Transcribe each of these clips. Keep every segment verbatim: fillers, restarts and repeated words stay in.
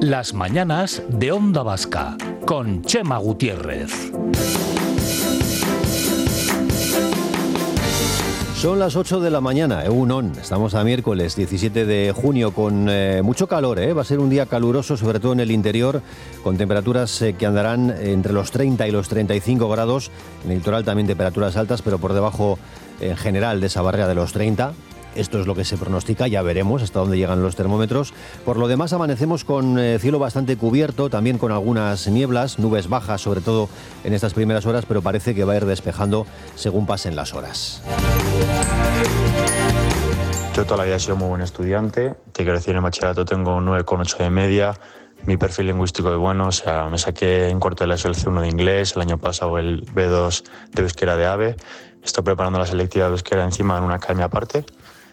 Las mañanas de Onda Vasca, con Chema Gutiérrez. Son las ocho de la mañana, Egun On. Estamos a miércoles diecisiete de junio con eh, mucho calor, ¿eh? Va a ser un día caluroso, sobre todo en el interior, con temperaturas eh, que andarán entre los treinta y los treinta y cinco grados. En el litoral también temperaturas altas, pero por debajo en general de esa barrera de los treinta. Esto es lo que se pronostica, ya veremos hasta dónde llegan los termómetros. Por lo demás, amanecemos con eh, cielo bastante cubierto, también con algunas nieblas, nubes bajas, sobre todo en estas primeras horas, pero parece que va a ir despejando según pasen las horas. Yo toda la vida he sido muy buen estudiante, te quiero decir, en el bachillerato tengo un nueve coma ocho de media, mi perfil lingüístico es bueno, o sea, me saqué en cuarto de la E S O el C uno de inglés, el año pasado el B dos de euskera de AVE, estoy preparando la selectiva de euskera encima en una academia aparte.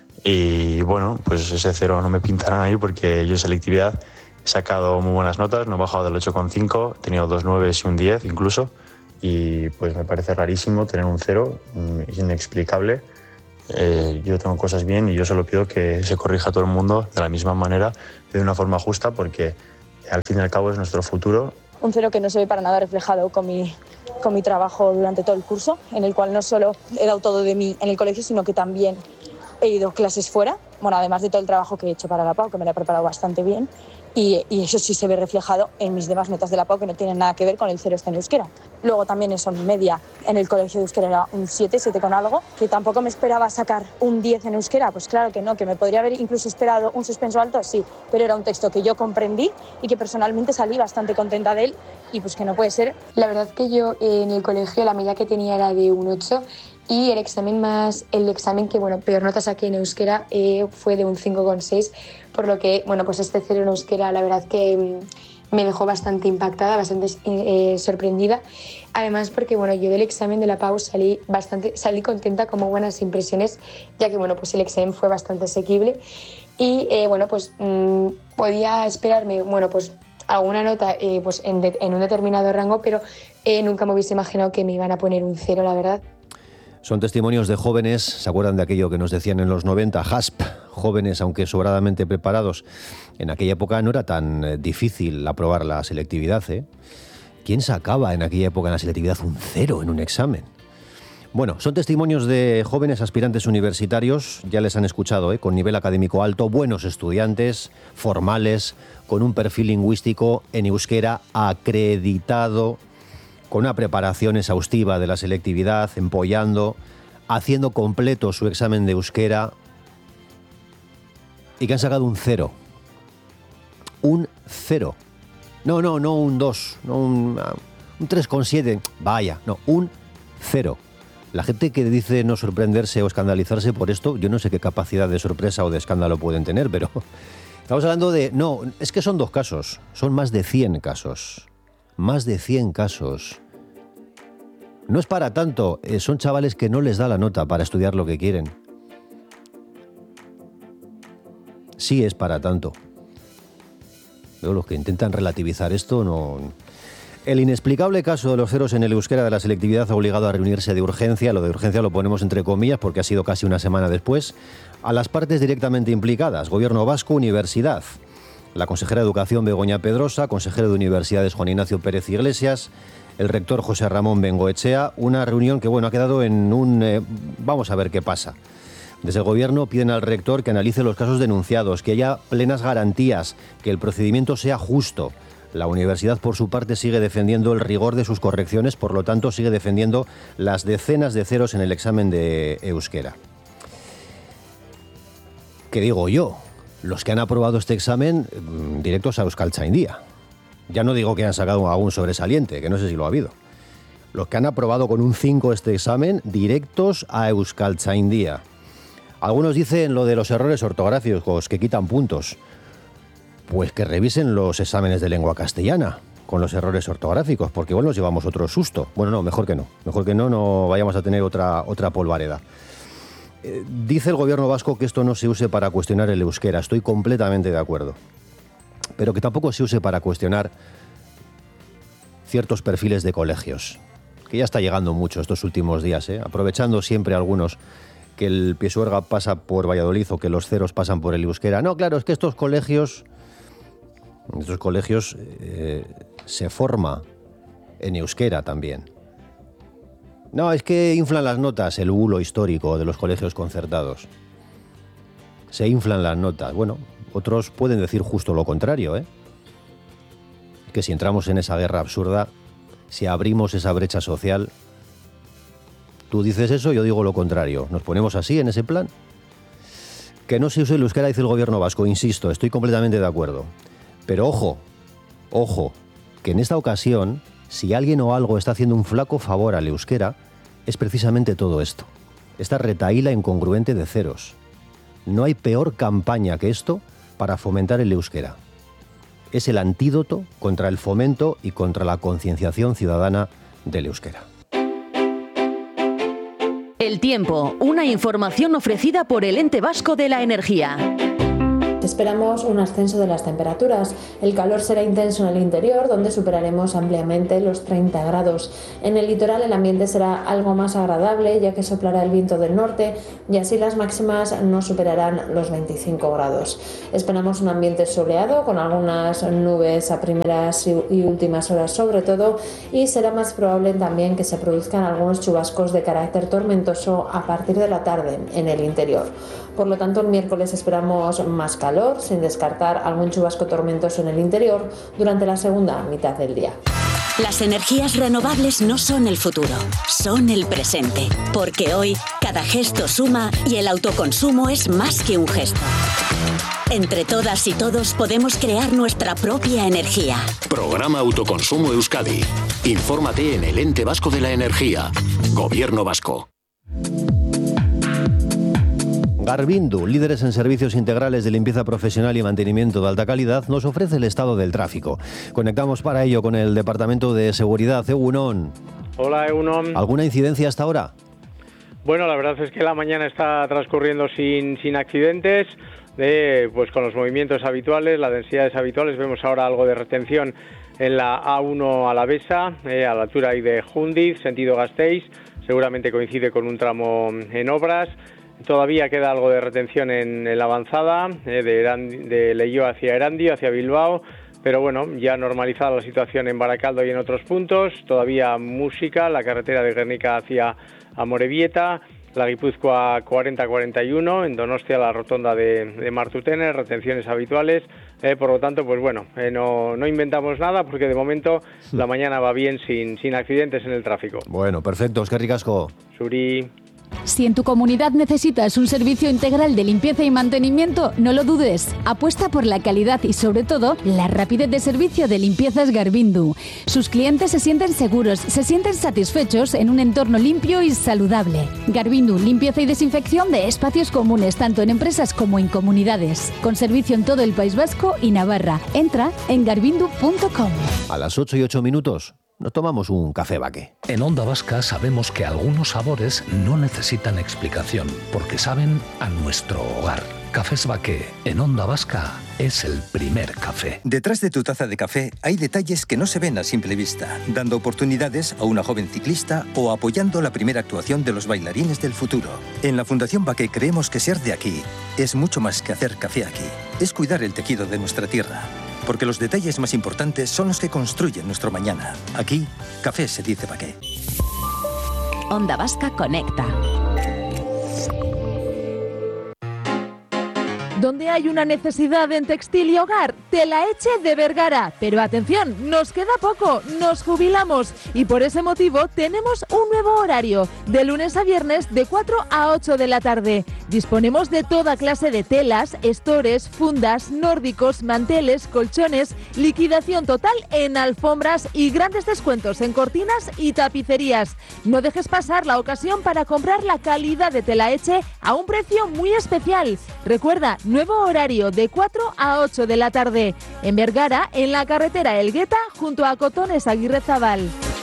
Y bueno, pues ese cero no me pintarán ahí porque yo en selectividad he sacado muy buenas notas, no he bajado del ocho coma cinco, he tenido dos nueves y un diez incluso, y pues me parece rarísimo tener un cero, es inexplicable. Eh, yo tengo cosas bien y yo solo pido que se corrija a todo el mundo de la misma manera, de una forma justa, porque al fin y al cabo es nuestro futuro. Un cero que no se ve para nada reflejado con mi, con mi trabajo durante todo el curso, en el cual no solo he dado todo de mí en el colegio, sino que también he ido clases fuera, bueno, además de todo el trabajo que he hecho para la P A U, que me la he preparado bastante bien, y, y eso sí se ve reflejado en mis demás notas de la P A U, que no tienen nada que ver con el cero este en euskera. Luego también eso, mi media en el colegio de euskera era un siete, siete con algo, que tampoco me esperaba sacar un diez en euskera, pues claro que no, que me podría haber incluso esperado un suspenso alto, sí, pero era un texto que yo comprendí y que personalmente salí bastante contenta de él, y pues que no puede ser. La verdad que yo eh, en el colegio la media que tenía era de un ocho, y el examen más el examen que bueno peor nota saqué en euskera eh, fue de un cinco coma seis, por lo que bueno pues este cero en euskera la verdad que mm, me dejó bastante impactada, bastante eh, sorprendida, además porque bueno yo del examen de la P A U salí bastante salí contenta, como buenas impresiones, ya que bueno pues el examen fue bastante asequible y eh, bueno pues mmm, podía esperarme bueno pues alguna nota eh, pues en, de, en un determinado rango, pero eh, nunca me hubiese imaginado que me iban a poner un cero, la verdad. Son testimonios de jóvenes, ¿se acuerdan de aquello que nos decían en los noventa? H A S P, jóvenes aunque sobradamente preparados. En aquella época no era tan eh, difícil aprobar la selectividad, ¿eh? ¿Quién sacaba en aquella época en la selectividad un cero en un examen? Bueno, son testimonios de jóvenes aspirantes universitarios, ya les han escuchado, ¿eh? Con nivel académico alto, buenos estudiantes, formales, con un perfil lingüístico en euskera acreditado, con una preparación exhaustiva de la selectividad, empollando, haciendo completo su examen de euskera y que han sacado un cero. Un cero. No, no, no un dos, no un, un tres coma siete. Vaya, no, un cero. La gente que dice no sorprenderse o escandalizarse por esto, yo no sé qué capacidad de sorpresa o de escándalo pueden tener, pero estamos hablando de... No, es que son dos casos, son más de cien casos. Más de cien casos. No es para tanto, eh, son chavales que no les da la nota para estudiar lo que quieren. Sí es para tanto. Pero los que intentan relativizar esto no... El inexplicable caso de los ceros en el euskera de la selectividad ha obligado a reunirse de urgencia, lo de urgencia lo ponemos entre comillas porque ha sido casi una semana después, a las partes directamente implicadas, Gobierno vasco, Universidad. La consejera de Educación Begoña Pedrosa, consejero de Universidades Juan Ignacio Pérez Iglesias, el rector José Ramón Bengoechea, una reunión que bueno ha quedado en un... Eh, vamos a ver qué pasa. Desde el Gobierno piden al rector que analice los casos denunciados, que haya plenas garantías, que el procedimiento sea justo. La universidad, por su parte, sigue defendiendo el rigor de sus correcciones, por lo tanto, sigue defendiendo las decenas de ceros en el examen de euskera. ¿Qué digo yo? Los que han aprobado este examen, directos a Euskaltzaindia. Ya no digo que han sacado a un sobresaliente, que no sé si lo ha habido. Los que han aprobado con un cinco este examen, directos a Euskaltzaindia. Algunos dicen lo de los errores ortográficos, que quitan puntos. Pues que revisen los exámenes de lengua castellana con los errores ortográficos, porque igual nos llevamos otro susto. Bueno, no, mejor que no. Mejor que no, no vayamos a tener otra, otra polvareda. Eh, dice el Gobierno vasco que esto no se use para cuestionar el euskera. Estoy completamente de acuerdo. Pero que tampoco se use para cuestionar ciertos perfiles de colegios, que ya está llegando mucho estos últimos días, ¿eh? Aprovechando siempre algunos que el Pisuerga pasa por Valladolid o que los ceros pasan por el euskera. No, claro, es que estos colegios En estos colegios eh, se forma en euskera también. No, es que inflan las notas, el bulo histórico de los colegios concertados. Se inflan las notas. Bueno, otros pueden decir justo lo contrario, ¿eh? Que si entramos en esa guerra absurda, si abrimos esa brecha social, tú dices eso, yo digo lo contrario. ¿Nos ponemos así en ese plan? Que no se use el euskera, dice el gobierno vasco, insisto, estoy completamente de acuerdo. Pero ojo, ojo, que en esta ocasión, si alguien o algo está haciendo un flaco favor al euskera, es precisamente todo esto. Esta retahíla incongruente de ceros. No hay peor campaña que esto para fomentar el euskera. Es el antídoto contra el fomento y contra la concienciación ciudadana del euskera. El tiempo, una información ofrecida por el Ente Vasco de la Energía. Esperamos un ascenso de las temperaturas. El calor será intenso en el interior, donde superaremos ampliamente los treinta grados. En el litoral el ambiente será algo más agradable, ya que soplará el viento del norte y así las máximas no superarán los veinticinco grados. Esperamos un ambiente soleado, con algunas nubes a primeras y últimas horas sobre todo, y será más probable también que se produzcan algunos chubascos de carácter tormentoso a partir de la tarde en el interior. Por lo tanto, el miércoles esperamos más calor, sin descartar algún chubasco tormentoso en el interior durante la segunda mitad del día. Las energías renovables no son el futuro, son el presente. Porque hoy, cada gesto suma y el autoconsumo es más que un gesto. Entre todas y todos podemos crear nuestra propia energía. Programa Autoconsumo Euskadi. Infórmate en el Ente Vasco de la Energía. Gobierno Vasco. Garbindu, líderes en servicios integrales de limpieza profesional y mantenimiento de alta calidad, nos ofrece el estado del tráfico. Conectamos para ello con el Departamento de Seguridad. Egunon. Hola, Egunon. ¿Alguna incidencia hasta ahora? Bueno, la verdad es que la mañana está transcurriendo sin, sin accidentes, de, pues con los movimientos habituales, las densidades habituales. Vemos ahora algo de retención en la A uno Alavesa, eh, a la altura ahí de Jundiz, sentido Gasteiz. Seguramente coincide con un tramo en obras. Todavía queda algo de retención en, en la avanzada, eh, de, Erandi, de Leioa hacia Erandio, hacia Bilbao, pero bueno, ya normalizada la situación en Baracaldo y en otros puntos. Todavía música, la carretera de Guernica hacia Amorebieta, la Guipúzcoa cuarenta cuarenta y uno, en Donostia la rotonda de, de Martutene, retenciones habituales. Eh, por lo tanto, pues bueno, eh, no, no inventamos nada porque de momento la mañana va bien sin, sin accidentes en el tráfico. Bueno, perfecto, es que ricasco. Suri. Si en tu comunidad necesitas un servicio integral de limpieza y mantenimiento, no lo dudes. Apuesta por la calidad y, sobre todo, la rapidez de servicio de Limpiezas Garbindu. Sus clientes se sienten seguros, se sienten satisfechos en un entorno limpio y saludable. Garbindu, limpieza y desinfección de espacios comunes, tanto en empresas como en comunidades. Con servicio en todo el País Vasco y Navarra. Entra en garbindu punto com. A las ocho y ocho minutos. Nos tomamos un café Baqué. En Onda Vasca sabemos que algunos sabores no necesitan explicación, porque saben a nuestro hogar. Cafés Baqué en Onda Vasca es el primer café. Detrás de tu taza de café hay detalles que no se ven a simple vista, dando oportunidades a una joven ciclista o apoyando la primera actuación de los bailarines del futuro. En la Fundación Baqué creemos que ser de aquí es mucho más que hacer café aquí. Es cuidar el tejido de nuestra tierra. Porque los detalles más importantes son los que construyen nuestro mañana. Aquí, café se dice Baqué. Onda Vasca conecta. Donde hay una necesidad en textil y hogar, Telaetxe de Vergara. Pero atención, nos queda poco, nos jubilamos y por ese motivo tenemos un nuevo horario, de lunes a viernes de cuatro a ocho de la tarde. Disponemos de toda clase de telas, estores, fundas, nórdicos, manteles, colchones, liquidación total en alfombras y grandes descuentos en cortinas y tapicerías. No dejes pasar la ocasión para comprar la calidad de Telaetxe a un precio muy especial. Recuerda, nuevo horario de cuatro a ocho de la tarde. En Vergara, en la carretera Elgueta, junto a Cotones Aguirrezabal.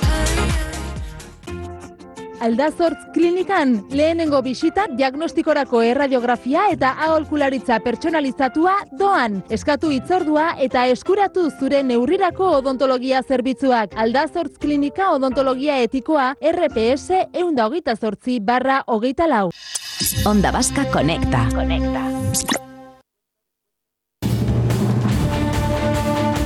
Aldazortz klinikan lehenengo bisita diagnostikorako erradiografia eta aholkularitza pertsonalizatua doan. Eskatu hitzordua eta eskuratu zure neurrirako odontologia zerbitzuak. Aldazortz klinika odontologia etikoa R P S ehun eta hogeita zortzi barra hogeita lau. Onda Vasca conecta. Conecta.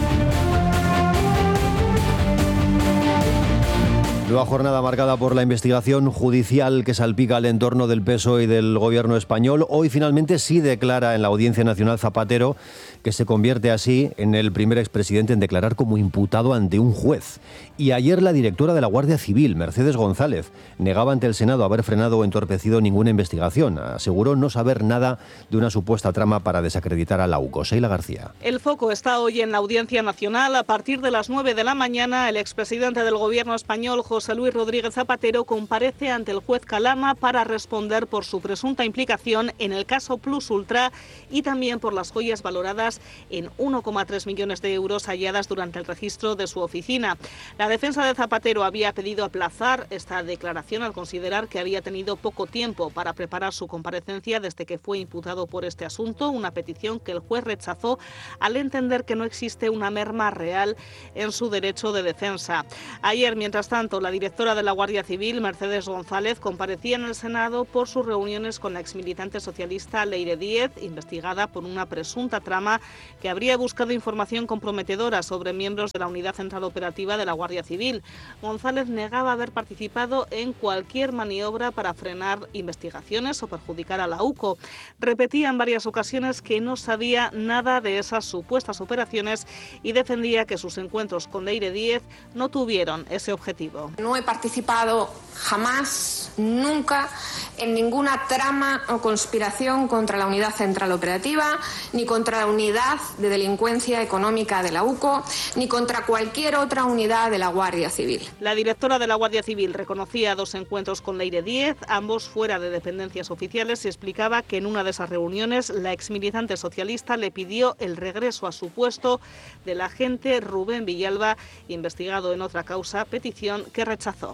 Nueva jornada marcada por la investigación judicial que salpica el entorno del P S O E y del gobierno español. Hoy finalmente sí declara en la Audiencia Nacional Zapatero, que se convierte así en el primer expresidente en declarar como imputado ante un juez. Y ayer la directora de la Guardia Civil, Mercedes González, negaba ante el Senado haber frenado o entorpecido ninguna investigación. Aseguró no saber nada de una supuesta trama para desacreditar a la U C O. Sheila García. El foco está hoy en la Audiencia Nacional. A partir de las nueve de la mañana, el expresidente del gobierno español, José Luis Rodríguez Zapatero, comparece ante el juez Calama para responder por su presunta implicación en el caso Plus Ultra y también por las joyas valoradas en uno coma tres millones de euros halladas durante el registro de su oficina. La defensa de Zapatero había pedido aplazar esta declaración al considerar que había tenido poco tiempo para preparar su comparecencia desde que fue imputado por este asunto, una petición que el juez rechazó al entender que no existe una merma real en su derecho de defensa. Ayer, mientras tanto, la directora de la Guardia Civil, Mercedes González, comparecía en el Senado por sus reuniones con la exmilitante socialista Leire Díez, investigada por una presunta trama que habría buscado información comprometedora sobre miembros de la Unidad Central Operativa de la Guardia Civil. González negaba haber participado en cualquier maniobra para frenar investigaciones o perjudicar a la U C O. Repetía en varias ocasiones que no sabía nada de esas supuestas operaciones y defendía que sus encuentros con Leire Díez no tuvieron ese objetivo. No he participado jamás, nunca, en ninguna trama o conspiración contra la Unidad Central Operativa, ni contra la Unidad de Delincuencia Económica de la U C O, ni contra cualquier otra unidad de la Guardia Civil. La directora de la Guardia Civil reconocía dos encuentros con Leire Díez, ambos fuera de dependencias oficiales, y explicaba que en una de esas reuniones la exmilitante socialista le pidió el regreso a su puesto del agente Rubén Villalba, investigado en otra causa, petición que rechazó.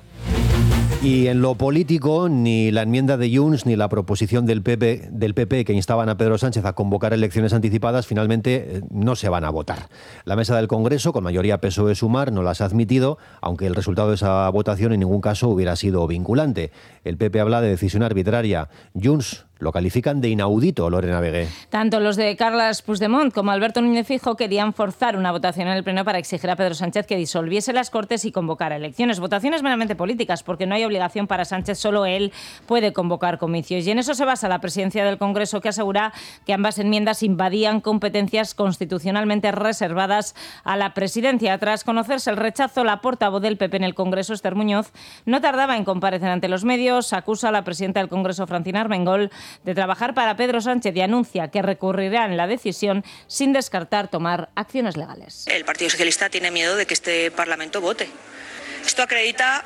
Y en lo político, ni la enmienda de Junts ni la proposición del P P, del P P que instaban a Pedro Sánchez a convocar elecciones anticipadas finalmente no se van a votar. La mesa del Congreso, con mayoría P S O E-Sumar, no las ha admitido, aunque el resultado de esa votación en ningún caso hubiera sido vinculante. El P P habla de decisión arbitraria. Junts lo califican de inaudito, Lorena Vegué. Tanto los de Carles Puigdemont como Alberto Núñez Feijóo querían forzar una votación en el Pleno para exigir a Pedro Sánchez que disolviese las Cortes y convocara elecciones. Votaciones meramente políticas, porque no hay obligación para Sánchez, solo él puede convocar comicios. Y en eso se basa la presidencia del Congreso, que asegura que ambas enmiendas invadían competencias constitucionalmente reservadas a la presidencia. Tras conocerse el rechazo, la portavoz del P P en el Congreso, Esther Muñoz, no tardaba en comparecer ante los medios. Acusa a la presidenta del Congreso, Francina Armengol, de trabajar para Pedro Sánchez y anuncia que recurrirá en la decisión sin descartar tomar acciones legales. El Partido Socialista tiene miedo de que este Parlamento vote. Esto acredita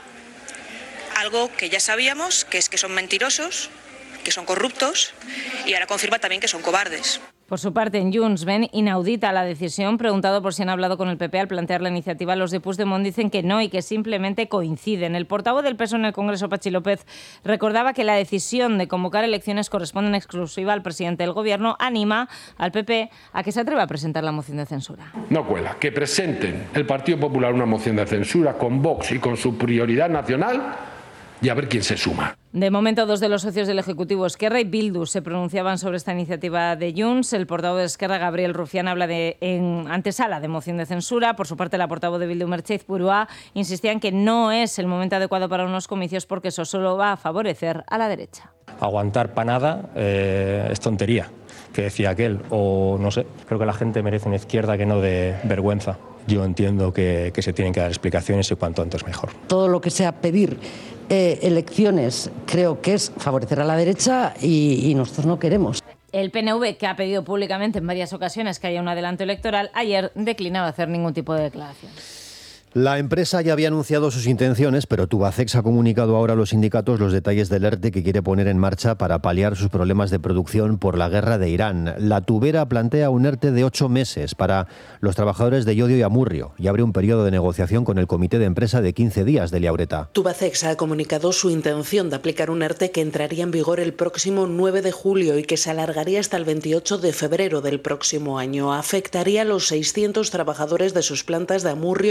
algo que ya sabíamos, que es que son mentirosos, que son corruptos, y ahora confirma también que son cobardes. Por su parte, en Junts ven inaudita la decisión. Preguntado por si han hablado con el P P al plantear la iniciativa, los de Puigdemont dicen que no y que simplemente coinciden. El portavoz del P S O E en el Congreso, Patxi López, recordaba que la decisión de convocar elecciones corresponde en exclusiva al presidente del Gobierno. Anima al P P a que se atreva a presentar la moción de censura. No cuela. Que presenten el Partido Popular una moción de censura con Vox y con su prioridad nacional y a ver quién se suma. De momento, dos de los socios del Ejecutivo, Esquerra y Bildu, se pronunciaban sobre esta iniciativa de Junts. El portavoz de Esquerra, Gabriel Rufián, habla de en antesala de moción de censura. Por su parte, la portavoz de Bildu, Merche Izpurua, insistía en que no es el momento adecuado para unos comicios porque eso solo va a favorecer a la derecha. Aguantar panada eh, es tontería, que decía aquel, o no sé, creo que la gente merece una izquierda que no de vergüenza. Yo entiendo que, que se tienen que dar explicaciones y cuanto antes mejor. Todo lo que sea pedir eh, elecciones creo que es favorecer a la derecha y, y nosotros no queremos. El P N V, que ha pedido públicamente en varias ocasiones que haya un adelanto electoral, ayer declinaba hacer ningún tipo de declaración. La empresa ya había anunciado sus intenciones, pero Tubacex ha comunicado ahora a los sindicatos los detalles del ERTE que quiere poner en marcha para paliar sus problemas de producción por la guerra de Irán. La tubera plantea un ERTE de ocho meses para los trabajadores de Llodio y Amurrio y abre un periodo de negociación con el comité de empresa de quince días de Liaureta. Tubacex ha comunicado su intención de aplicar un ERTE que entraría en vigor el próximo nueve de julio y que se alargaría hasta el veintiocho de febrero del próximo año. Afectaría a los seiscientos trabajadores de sus plantas de Amurrio y de Laudio,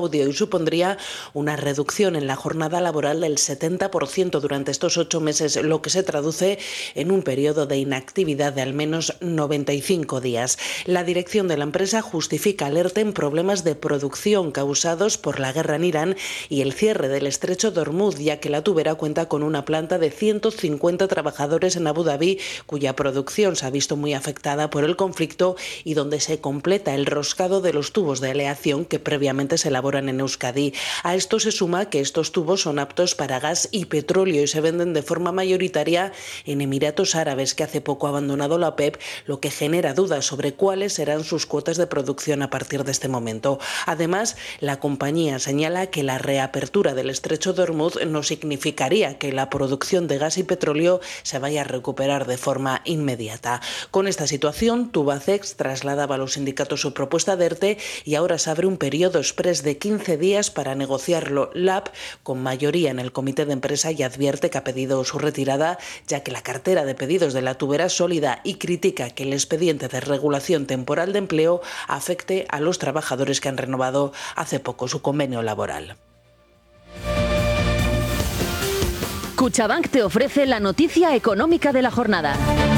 audio y supondría una reducción en la jornada laboral del setenta por ciento durante estos ocho meses, lo que se traduce en un periodo de inactividad de al menos noventa y cinco días. La dirección de la empresa justifica el ERTE en problemas de producción causados por la guerra en Irán y el cierre del estrecho de Hormuz, ya que la tubera cuenta con una planta de ciento cincuenta trabajadores en Abu Dhabi, cuya producción se ha visto muy afectada por el conflicto y donde se completa el roscado de los tubos de aleación que previamente se elaboran en Euskadi. A esto se suma que estos tubos son aptos para gas y petróleo y se venden de forma mayoritaria en Emiratos Árabes, que hace poco ha abandonado la O P E P, lo que genera dudas sobre cuáles serán sus cuotas de producción a partir de este momento. Además, la compañía señala que la reapertura del estrecho de Hormuz no significaría que la producción de gas y petróleo se vaya a recuperar de forma inmediata. Con esta situación, Tubacex trasladaba a los sindicatos su propuesta de ERTE y ahora se abre un periodo exprés de quince días para negociarlo. L A B, con mayoría en el comité de empresa, y advierte que ha pedido su retirada, ya que la cartera de pedidos de la tubera es sólida, y critica que el expediente de regulación temporal de empleo afecte a los trabajadores que han renovado hace poco su convenio laboral. Cuchabank te ofrece la noticia económica de la jornada.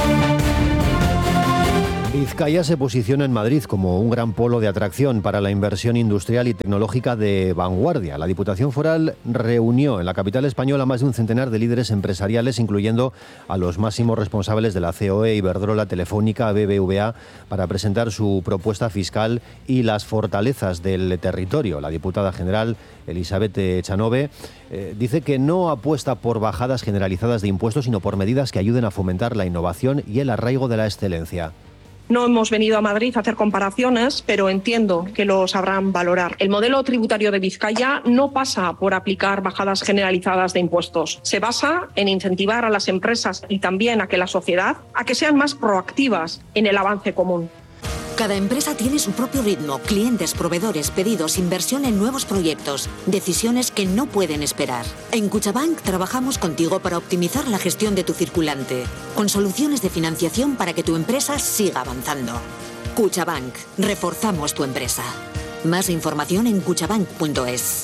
Vizcaya se posiciona en Madrid como un gran polo de atracción para la inversión industrial y tecnológica de vanguardia. La Diputación Foral reunió en la capital española más de un centenar de líderes empresariales, incluyendo a los máximos responsables de la C O E, Iberdrola, Telefónica, B B V A, para presentar su propuesta fiscal y las fortalezas del territorio. La diputada general Elizabeth Echanove eh, dice que no apuesta por bajadas generalizadas de impuestos, sino por medidas que ayuden a fomentar la innovación y el arraigo de la excelencia. No hemos venido a Madrid a hacer comparaciones, pero entiendo que lo sabrán valorar. El modelo tributario de Vizcaya no pasa por aplicar bajadas generalizadas de impuestos. Se basa en incentivar a las empresas y también a que la sociedad a que sean más proactivas en el avance común. Cada empresa tiene su propio ritmo, clientes, proveedores, pedidos, inversión en nuevos proyectos, decisiones que no pueden esperar. En Cuchabank trabajamos contigo para optimizar la gestión de tu circulante, con soluciones de financiación para que tu empresa siga avanzando. Cuchabank, reforzamos tu empresa. Más información en cuchabank punto es.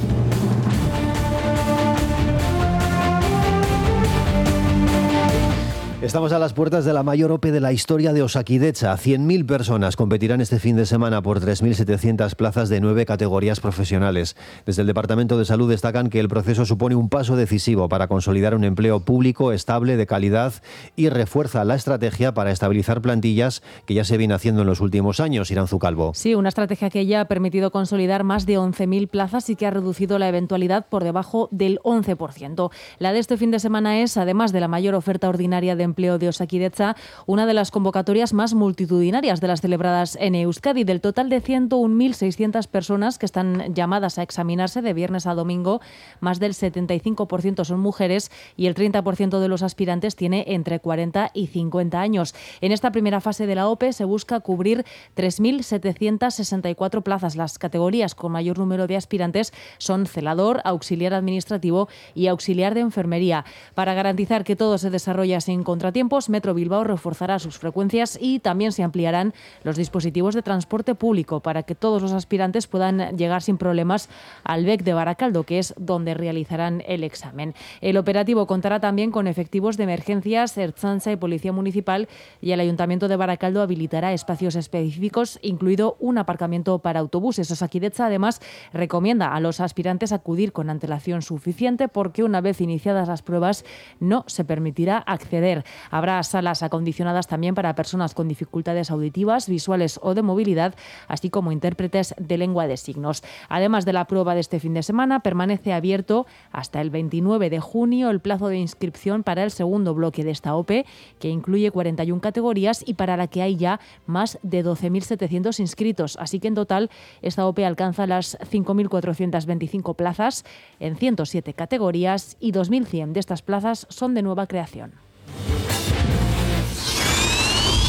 Estamos a las puertas de la mayor O P E de la historia de Osakidetza. cien mil personas competirán este fin de semana por tres mil setecientas plazas de nueve categorías profesionales. Desde el Departamento de Salud destacan que el proceso supone un paso decisivo para consolidar un empleo público estable, de calidad, y refuerza la estrategia para estabilizar plantillas que ya se viene haciendo en los últimos años. Iranzu Calvo. Sí, una estrategia que ya ha permitido consolidar más de once mil plazas y que ha reducido la eventualidad por debajo del once por ciento. La de este fin de semana es, además de la mayor oferta ordinaria de empleo de Osakidetza, una de las convocatorias más multitudinarias de las celebradas en Euskadi. Del total de ciento un mil seiscientas personas que están llamadas a examinarse de viernes a domingo, más del setenta y cinco por ciento son mujeres y el treinta por ciento de los aspirantes tiene entre cuarenta y cincuenta años. En esta primera fase de la O P E se busca cubrir tres mil setecientas sesenta y cuatro plazas. Las categorías con mayor número de aspirantes son celador, auxiliar administrativo y auxiliar de enfermería. Para garantizar que todo se desarrolla sin contratiempos, Metro Bilbao reforzará sus frecuencias y también se ampliarán los dispositivos de transporte público para que todos los aspirantes puedan llegar sin problemas al B E C de Baracaldo, que es donde realizarán el examen. El operativo contará también con efectivos de emergencias, Ertzaintza y Policía Municipal, y el Ayuntamiento de Baracaldo habilitará espacios específicos, incluido un aparcamiento para autobuses. Osakidetza, además, recomienda a los aspirantes acudir con antelación suficiente porque una vez iniciadas las pruebas no se permitirá acceder. Habrá salas acondicionadas también para personas con dificultades auditivas, visuales o de movilidad, así como intérpretes de lengua de signos. Además de la prueba de este fin de semana, permanece abierto hasta el veintinueve de junio el plazo de inscripción para el segundo bloque de esta O P E, que incluye cuarenta y una categorías y para la que hay ya más de doce mil setecientos inscritos. Así que en total esta O P E alcanza las cinco mil cuatrocientas veinticinco plazas en ciento siete categorías y dos mil cien de estas plazas son de nueva creación.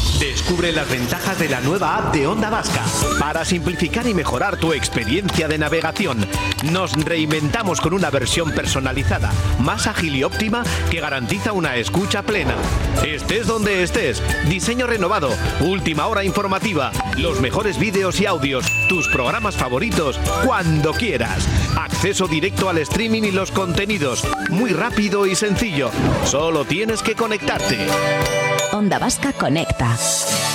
descubre las ventajas de la nueva app de Onda Vasca para simplificar y mejorar tu experiencia de navegación. Nos reinventamos con una versión personalizada, más ágil y óptima que garantiza una escucha plena. Estés donde estés, diseño renovado, última hora informativa, los mejores vídeos y audios, tus programas favoritos, cuando quieras. Acceso directo al streaming y los contenidos, muy rápido y sencillo. Solo tienes que conectarte. Onda Vasca conecta.